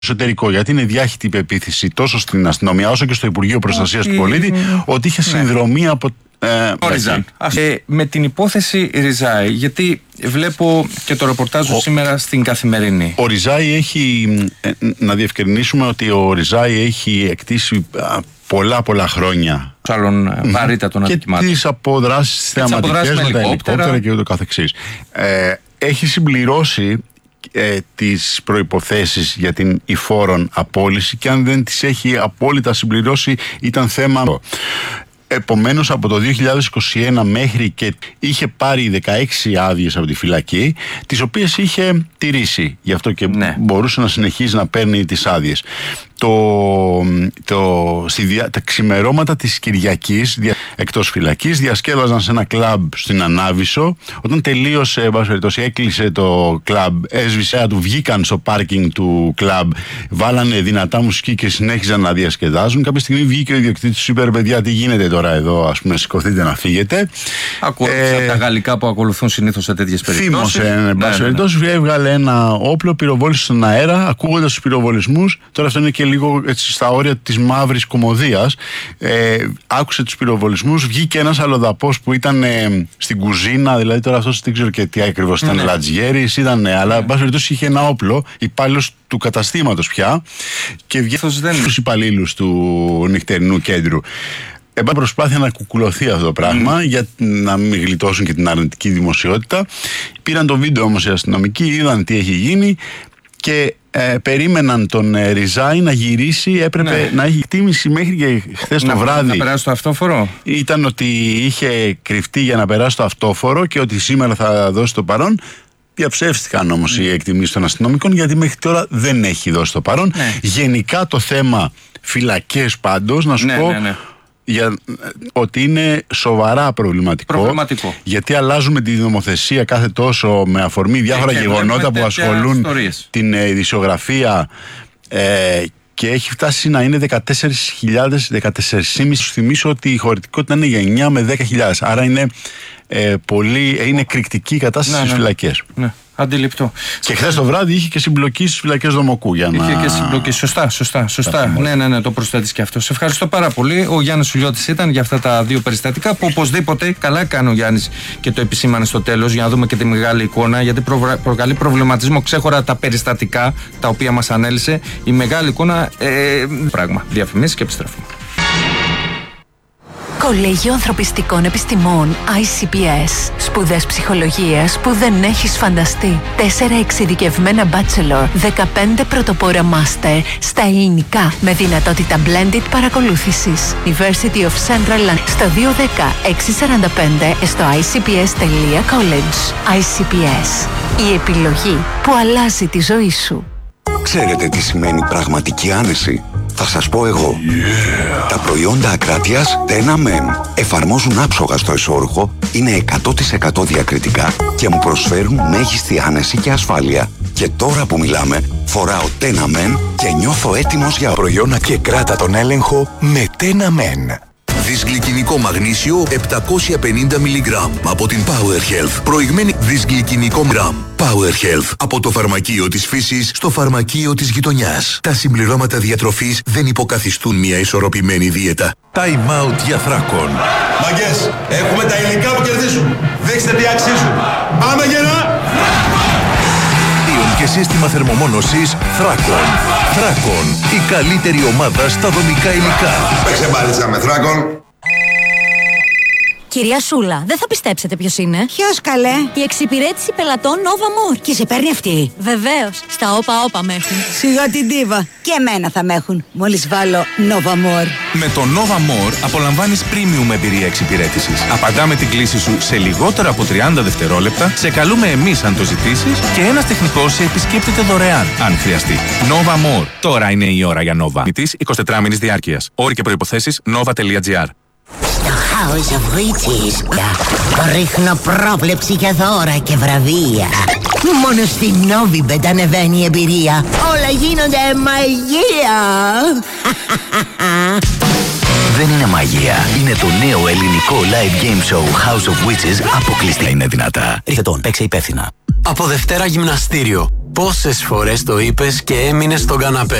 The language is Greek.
εσωτερικό, γιατί είναι διάχυτη η πεποίθηση τόσο στην αστυνομία όσο και στο Υπουργείο Προστασίας του Πολίτη ότι είχε συνδρομή από. Με την υπόθεση Ριζάη, γιατί βλέπω και το ρεπορτάζ σήμερα στην Καθημερινή. Ο Ριζάη έχει, να διευκρινίσουμε ότι ο Ριζάη έχει εκτίσει πολλά χρόνια άλλων βαρύτατων αδικημάτων και τις αποδράσεις θεαματικές με τα ελικόπτερα και ούτω καθεξής. Έχει συμπληρώσει τις προϋποθέσεις για την υφόρον απόλυση και αν δεν τις έχει απόλυτα συμπληρώσει ήταν θέμα. Επομένως από το 2021 μέχρι και είχε πάρει 16 άδειες από τη φυλακή, τις οποίες είχε τηρήσει, γι' αυτό και μπορούσε να συνεχίζει να παίρνει τις άδειες. Τα ξημερώματα της Κυριακής εκτός φυλακής διασκέδαζαν σε ένα κλαμπ στην Ανάβησο. Όταν τελείωσε, έκλεισε το κλαμπ, έσβησε του, βγήκαν στο πάρκινγκ του κλαμπ, βάλανε δυνατά μουσική και συνέχιζαν να διασκεδάζουν. Κάποια στιγμή βγήκε ο ιδιοκτήτης, του είπε: παιδιά, τι γίνεται τώρα εδώ, ας πούμε, σηκωθείτε να φύγετε. Ακολούθησαν τα γαλλικά που ακολουθούν συνήθως σε τέτοιες περιπτώσεις. Θύμωσε, εν πάση περιπτώσει, έβγαλε ένα όπλο, πυροβόλησε στον αέρα, ακούγοντας τους πυροβολισμούς. Τώρα αυτό είναι και λίγο έτσι, στα όρια της μαύρης κωμωδίας. Άκουσε τους πυροβολισμούς, βγήκε ένας αλλοδαπός που ήταν στην κουζίνα, δηλαδή τώρα αυτός δεν ξέρω και τι ακριβώς ήταν, λατζιέρης ήταν, αλλά εν πάση περιπτώσει είχε ένα όπλο, υπάλληλος του καταστήματος πια, και βγήκε στους υπαλλήλους του νυχτερινού κέντρου. Προσπάθεια να κουκουλωθεί αυτό το πράγμα για να μην γλιτώσουν και την αρνητική δημοσιότητα. Πήραν το βίντεο όμως οι αστυνομικοί, είδαν τι έχει γίνει και περίμεναν τον Ριζάη να γυρίσει. Έπρεπε να έχει εκτίμηση μέχρι και χθες το βράδυ. Να περάσει το αυτόφορο. Ήταν ότι είχε κρυφτεί για να περάσει το αυτόφορο και ότι σήμερα θα δώσει το παρόν. Διαψεύστηκαν όμως οι εκτιμήσεις των αστυνομικών, γιατί μέχρι τώρα δεν έχει δώσει το παρόν. Γενικά το θέμα φυλακές πάντως, να σου πω. Ότι είναι σοβαρά προβληματικό. Γιατί αλλάζουμε τη νομοθεσία κάθε τόσο με αφορμή διάφορα γεγονότα που ασχολούν την ειδησιογραφία, και έχει φτάσει να είναι 14.000, 14.500. Σου θυμίσω ότι η χωρητικότητα είναι για 9 με 10.000. Άρα είναι είναι εκρηκτική η κατάσταση στις φυλακές. Αντιληπτό. Και χθες το βράδυ είχε και συμπλοκή στις φυλακές Δομοκού. Είχε και συμπλοκή. Σωστά. Ναι, το προσθέτεις και αυτό. Σε ευχαριστώ πάρα πολύ. Ο Γιάννης Σουλιώτης ήταν για αυτά τα δύο περιστατικά που οπωσδήποτε καλά κάνει ο Γιάννης και το επισήμανε στο τέλος για να δούμε και τη μεγάλη εικόνα. Γιατί προκαλεί προβληματισμό ξέχωρα τα περιστατικά τα οποία μας ανέλησε. Η μεγάλη εικόνα πράγμα. Διαφημίσεις και επιστρέφουμε. Κολέγιο Ανθρωπιστικών Επιστημών ICPS. Σπουδές ψυχολογίας που δεν έχεις φανταστεί. 4 εξειδικευμένα bachelor, 15 πρωτοπόρα master στα ελληνικά με δυνατότητα blended παρακολούθησης. University of Central London στο 210-645 στο icps.college. ICPS. Η επιλογή που αλλάζει τη ζωή σου. Ξέρετε τι σημαίνει πραγματική άνεση? Θα σας πω εγώ. Τα προϊόντα Ακράτειας Tena Men εφαρμόζουν άψογα στο εσώρουχο, είναι 100% διακριτικά και μου προσφέρουν μέγιστη άνεση και ασφάλεια. Και τώρα που μιλάμε, φοράω Tena Men και νιώθω έτοιμος για προϊόνα και κράτα τον έλεγχο με Tena Men. Δυσγλυκινικό μαγνήσιο 750 mg από την Power Health. Προηγμένη δυσγλυκινικό γκραμ. Power Health. Από το φαρμακείο της φύσης στο φαρμακείο της γειτονιάς. Τα συμπληρώματα διατροφής δεν υποκαθιστούν μια ισορροπημένη δίαιτα. Time out για θράκων. Μαγκές, έχουμε τα υλικά που κερδίζουν. Δείξτε τι αξίζουν. Πάμε γερά! Και σύστημα θερμομόνωσης Θράκον. Θράκον, η καλύτερη ομάδα στα δομικά υλικά. Παίξε μπάλιτσα με Θράκον. Κυρία Σούλα, δεν θα πιστέψετε ποιος είναι. Ποιος καλέ? Η εξυπηρέτηση πελατών Nova More. Και σε παίρνει αυτή? Βεβαίως, στα όπα με έχουν. Σιγά την τίβα. Και εμένα θα με έχουν, μόλις βάλω Nova More. Με το Nova More απολαμβάνεις premium εμπειρία εξυπηρέτησης. Απαντάμε την κλήση σου σε λιγότερα από 30 δευτερόλεπτα, σε καλούμε εμείς αν το ζητήσεις και ένας τεχνικός σε επισκέπτεται δωρεάν αν χρειαστεί. Nova More. Τώρα είναι η ώρα για Nova. Μητής 24 μήνης διάρκειας. Όροι και προϋποθέσεις nova.gr. Στο House of Witches ρίχνω πρόβλεψη για δώρα και βραβεία. Μόνο στην Novibet ανεβαίνει η εμπειρία. Όλα γίνονται μαγεία. Δεν είναι μαγεία. Είναι το νέο ελληνικό live game show House of Witches. Αποκλειστικά είναι δυνατά. Ρίχτε τον, παίξε υπεύθυνα. Από Δευτέρα γυμναστήριο. Πόσες φορές το είπες και έμεινες στον καναπέ?